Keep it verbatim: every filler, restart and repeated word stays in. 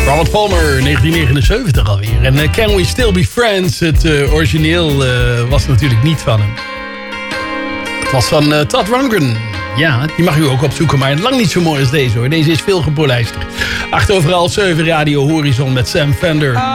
Robert Palmer, negentien negenenzeventig alweer. En uh, Can We Still Be Friends, het uh, origineel uh, was natuurlijk niet van hem. Het was van uh, Todd Rundgren. Ja, die mag u ook opzoeken, maar lang niet zo mooi als deze hoor. Deze is veel gepolijster. acht over half zeven, Radio Horizon met Sam Fender.